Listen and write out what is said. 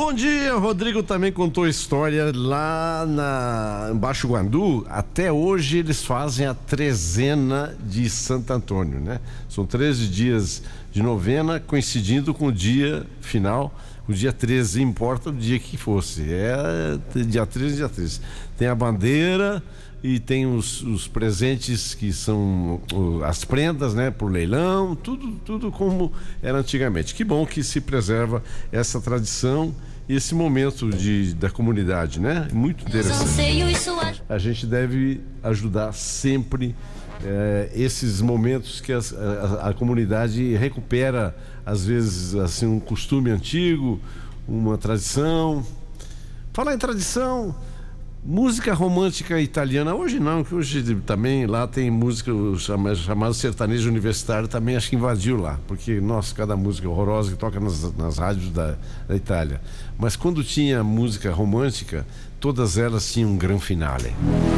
Bom dia, Rodrigo também contou história lá em Baixo Guandu. Até hoje eles fazem a trezena de Santo Antônio, né? São 13 dias de novena, coincidindo com o dia final, o dia 13, importa o dia que fosse, dia 13. Tem a bandeira e tem os presentes que são as prendas, né, por leilão, tudo como era antigamente. Que bom que se preserva essa tradição e esse momento da comunidade, né? Muito interessante. A gente deve ajudar sempre esses momentos que a comunidade recupera, às vezes, assim, um costume antigo, uma tradição. Falar em tradição, música romântica italiana, hoje não, que hoje também lá tem música chamada sertanejo universitário, também acho que invadiu lá, porque, nossa, cada música horrorosa que toca nas rádios da Itália. Mas quando tinha música romântica, todas elas tinham um gran finale.